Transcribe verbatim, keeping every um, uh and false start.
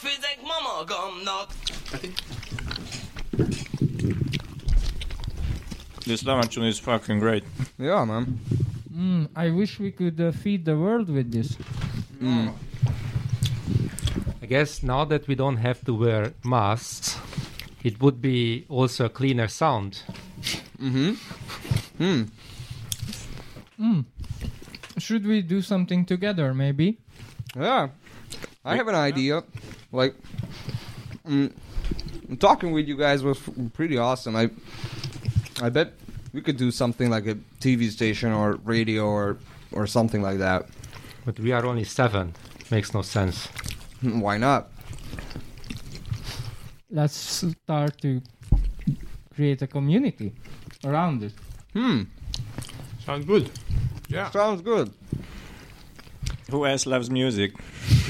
Fizek mama magamnak. This lamachun is fucking great. Yeah, man. Mm, I wish we could uh, feed the world with this. Mm. I guess now that we don't have to wear masks, it would be also a cleaner sound. Mm-hmm. Hmm. Mm. Should we do something together, maybe? Yeah. I have an idea. Like, mm, talking with you guys was f- pretty awesome. I, I bet we could do something like a T V station or radio or or something like that. But we are only seven. Makes no sense. Why not? Let's start to create a community around it. Hmm. Sounds good. Yeah. Sounds good. Who else loves music?